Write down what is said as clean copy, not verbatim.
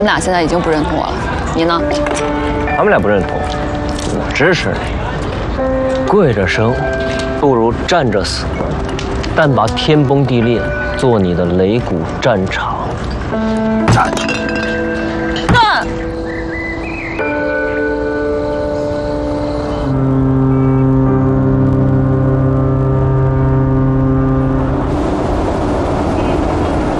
你俩现在已经不认同我了，你呢？ 他们俩不认同，我支持你。跪着生，不如站着死。但把天崩地裂做你的擂鼓战场。